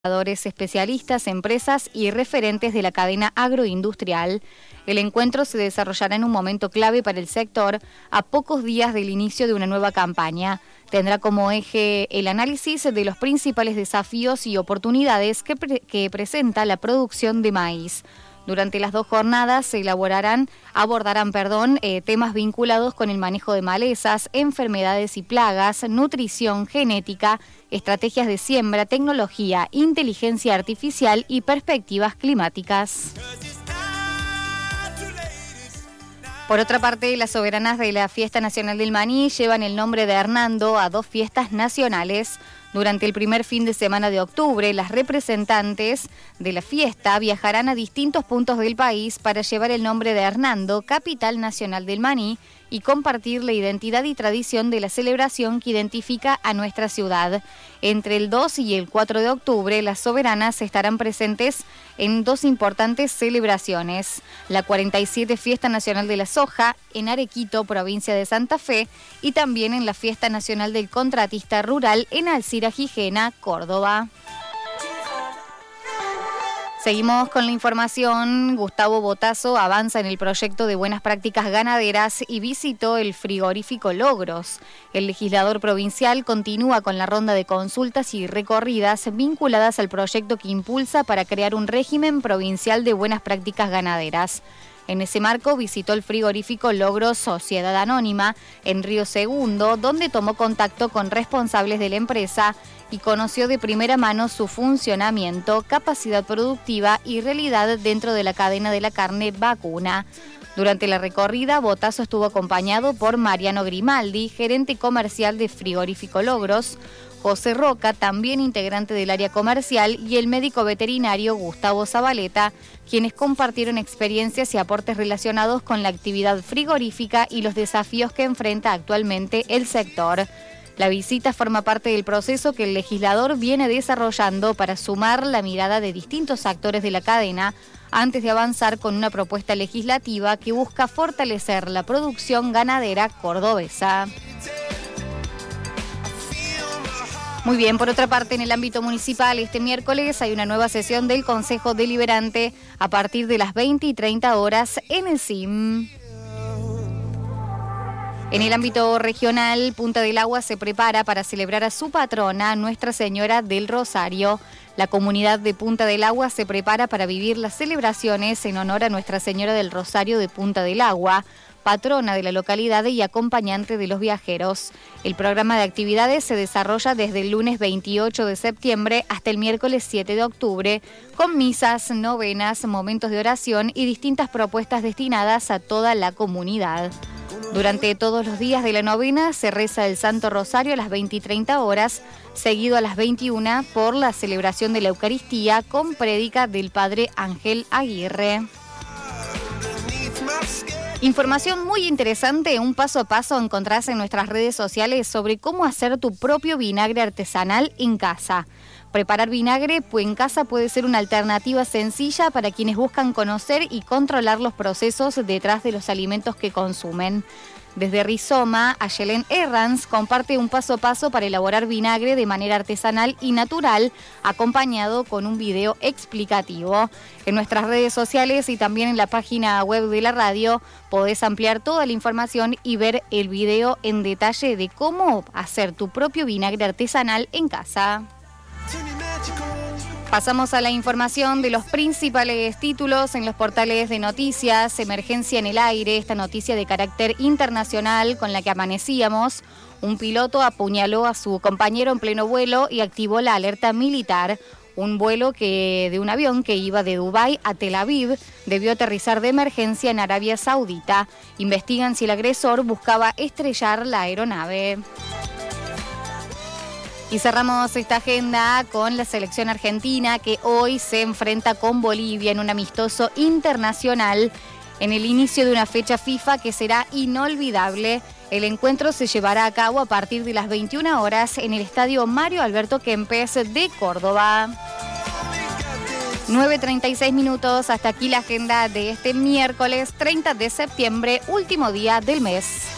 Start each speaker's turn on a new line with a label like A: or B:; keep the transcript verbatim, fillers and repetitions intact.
A: especialistas, empresas y referentes de la cadena agroindustrial. El encuentro se desarrollará en un momento clave para el sector, a pocos días del inicio de una nueva campaña. Tendrá como eje el análisis de los principales desafíos y oportunidades que, pre- que presenta la producción de maíz. Durante las dos jornadas se elaborarán, abordarán perdón, eh, temas vinculados con el manejo de malezas, enfermedades y plagas, nutrición, genética, estrategias de siembra, tecnología, inteligencia artificial y perspectivas climáticas. Por otra parte, las soberanas de la Fiesta Nacional del Maní llevan el nombre de Hernando a dos fiestas nacionales. Durante el primer fin de semana de octubre, las representantes de la fiesta viajarán a distintos puntos del país para llevar el nombre de Hernando, capital nacional del maní, y compartir la identidad y tradición de la celebración que identifica a nuestra ciudad. Entre el dos y el cuatro de octubre, las soberanas estarán presentes en dos importantes celebraciones: la cuarenta y siete Fiesta Nacional de la Soja en Arequito, provincia de Santa Fe, y también en la Fiesta Nacional del Contratista Rural en Alcira Gijena, Córdoba. Seguimos con la información. Gustavo Botazo avanza en el proyecto de buenas prácticas ganaderas y visitó el frigorífico Logros. El legislador provincial continúa con la ronda de consultas y recorridas vinculadas al proyecto que impulsa para crear un régimen provincial de buenas prácticas ganaderas. En ese marco visitó el frigorífico Logros Sociedad Anónima en Río Segundo, donde tomó contacto con responsables de la empresa y conoció de primera mano su funcionamiento, capacidad productiva y realidad dentro de la cadena de la carne vacuna. Durante la recorrida, Botazo estuvo acompañado por Mariano Grimaldi, gerente comercial de Frigorífico Logros, José Roca, también integrante del área comercial, y el médico veterinario Gustavo Zabaleta, quienes compartieron experiencias y aportes relacionados con la actividad frigorífica y los desafíos que enfrenta actualmente el sector. La visita forma parte del proceso que el legislador viene desarrollando para sumar la mirada de distintos actores de la cadena antes de avanzar con una propuesta legislativa que busca fortalecer la producción ganadera cordobesa. Muy bien, por otra parte, en el ámbito municipal, este miércoles hay una nueva sesión del Consejo Deliberante a partir de las veinte y treinta horas en el C I M. En el ámbito regional, Punta del Agua se prepara para celebrar a su patrona, Nuestra Señora del Rosario. La comunidad de Punta del Agua se prepara para vivir las celebraciones en honor a Nuestra Señora del Rosario de Punta del Agua, patrona de la localidad y acompañante de los viajeros. El programa de actividades se desarrolla desde el lunes veintiocho de septiembre hasta el miércoles siete de octubre, con misas, novenas, momentos de oración y distintas propuestas destinadas a toda la comunidad. Durante todos los días de la novena se reza el Santo Rosario a las veinte y treinta horas, seguido a las veintiuna por la celebración de la Eucaristía con prédica del Padre Ángel Aguirre. Información muy interesante, un paso a paso encontrás en nuestras redes sociales sobre cómo hacer tu propio vinagre artesanal en casa. Preparar vinagre en casa puede ser una alternativa sencilla para quienes buscan conocer y controlar los procesos detrás de los alimentos que consumen. Desde Rizoma, Ayelen Herranz comparte un paso a paso para elaborar vinagre de manera artesanal y natural, acompañado con un video explicativo. En nuestras redes sociales y también en la página web de la radio podés ampliar toda la información y ver el video en detalle de cómo hacer tu propio vinagre artesanal en casa. Pasamos a la información de los principales títulos en los portales de noticias. Emergencia en el aire, esta noticia de carácter internacional con la que amanecíamos. Un piloto apuñaló a su compañero en pleno vuelo y activó la alerta militar. Un vuelo que de un avión que iba de Dubái a Tel Aviv debió aterrizar de emergencia en Arabia Saudita. Investigan si el agresor buscaba estrellar la aeronave. Y cerramos esta agenda con la selección argentina que hoy se enfrenta con Bolivia en un amistoso internacional en el inicio de una fecha FIFA que será inolvidable. El encuentro se llevará a cabo a partir de las veintiuna horas en el estadio Mario Alberto Kempes de Córdoba. nueve treinta y seis minutos, hasta aquí la agenda de este miércoles treinta de septiembre, último día del mes.